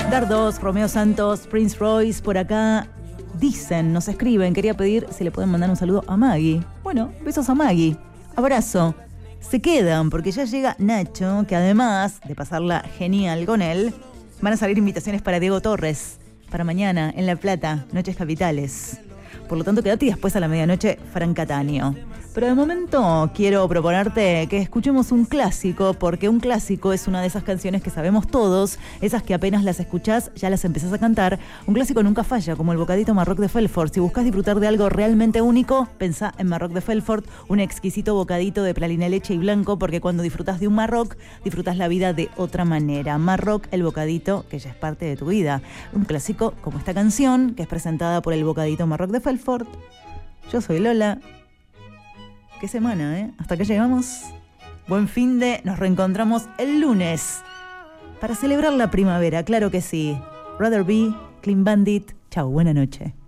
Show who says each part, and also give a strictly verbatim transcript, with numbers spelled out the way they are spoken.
Speaker 1: Dardos, Romeo Santos, Prince Royce, por acá dicen, nos escriben, quería pedir si le pueden mandar un saludo a Maggie. Bueno, besos a Maggie, abrazo. Se quedan porque ya llega Nacho, que además de pasarla genial con él, van a salir invitaciones para Diego Torres, para mañana en La Plata, Noches Capitales. Por lo tanto, quédate y después a la medianoche, Fran Cataño. Pero de momento quiero proponerte que escuchemos un clásico, porque un clásico es una de esas canciones que sabemos todos, esas que apenas las escuchás ya las empezás a cantar. Un clásico nunca falla, como el bocadito Marroc de Felfort. Si buscas disfrutar de algo realmente único, pensá en Marroc de Felfort, un exquisito bocadito de pralina, leche y blanco, porque cuando disfrutás de un Marroc, disfrutás la vida de otra manera. Marroc, el bocadito que ya es parte de tu vida. Un clásico como esta canción, que es presentada por el bocadito Marroc de Felfort. Yo soy Lola. Qué semana, ¿eh? Hasta que llegamos. Buen fin de... Nos reencontramos el lunes para celebrar la primavera, claro que sí. Rather Be, Clean Bandit. Chau, buena noche.